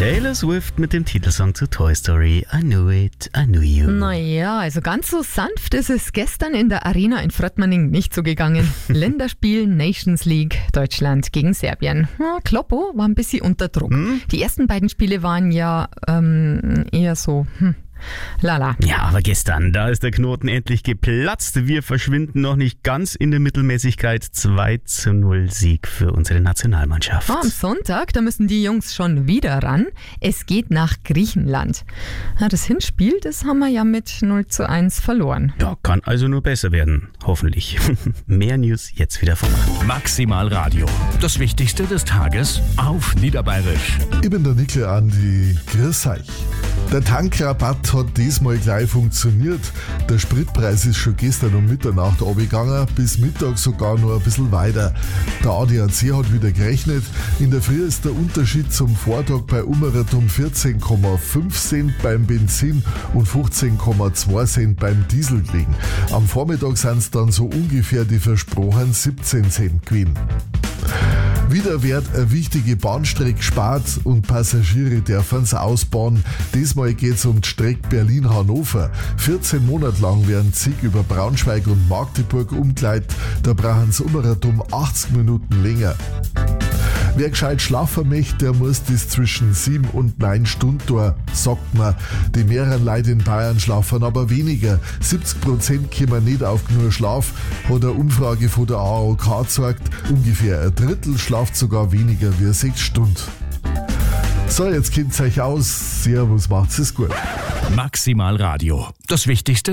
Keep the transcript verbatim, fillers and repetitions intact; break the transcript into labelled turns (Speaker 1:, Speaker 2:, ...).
Speaker 1: Taylor Swift mit dem Titelsong zu Toy Story I Knew It, I Knew You.
Speaker 2: Naja, also ganz so sanft ist es gestern in der Arena in Fröttmanning nicht so gegangen. Länderspiel Nations League, Deutschland gegen Serbien. Ja, Kloppo war ein bisschen unter Druck. Hm? Die ersten beiden Spiele waren ja ähm, eher so... Hm. Lala.
Speaker 1: Ja, aber gestern, da ist der Knoten endlich geplatzt. Wir verschwinden noch nicht ganz in der Mittelmäßigkeit. zwei zu null Sieg für unsere Nationalmannschaft.
Speaker 2: Oh, am Sonntag, da müssen die Jungs schon wieder ran. Es geht nach Griechenland. Ja, das Hinspiel, das haben wir ja mit null zu eins verloren.
Speaker 1: Ja, kann also nur besser werden. Hoffentlich. Mehr News jetzt wieder vom
Speaker 3: Maximal Radio. Das Wichtigste des Tages auf Niederbayerisch.
Speaker 4: Ich bin der Nickel Andi. Grüß euch. Der Tankrabatt hat diesmal gleich funktioniert. Der Spritpreis ist schon gestern um Mitternacht runtergegangen, bis Mittag sogar noch ein bisschen weiter. Der A D A C hat wieder gerechnet. In der Früh ist der Unterschied zum Vortag bei Ummerat um vierzehn Komma fünf Cent beim Benzin und fünfzehn Komma zwei Cent beim Diesel gelegen. Am Vormittag sind es dann so ungefähr die versprochenen siebzehn Cent gewesen. Wieder wird eine wichtige Bahnstrecke gespart und Passagiere dürfen es ausbauen. Diesmal geht es um die Strecke Berlin-Hannover. vierzehn Monate lang werden Züge über Braunschweig und Magdeburg umgeleitet. Da brauchen sie umgerechnet um achtzig Minuten länger. Wer gescheit schlafen möchte, der muss das zwischen sieben und neun Stunden tun, sagt man. Die mehreren Leute in Bayern schlafen aber weniger. siebzig Prozent kommen nicht auf genug Schlaf, hat eine Umfrage von der A O K gezeigt. Ungefähr ein Drittel schlaft sogar weniger wie sechs Stunden. So, jetzt kennt euch aus. Servus, macht's es gut.
Speaker 3: Maximal Radio. Das Wichtigste